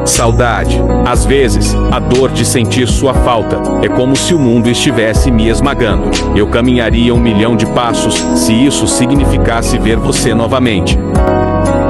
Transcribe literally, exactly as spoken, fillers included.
Saudade. Às vezes, a dor de sentir sua falta é como se o mundo estivesse me esmagando. Eu caminharia um milhão de passos se isso significasse ver você novamente.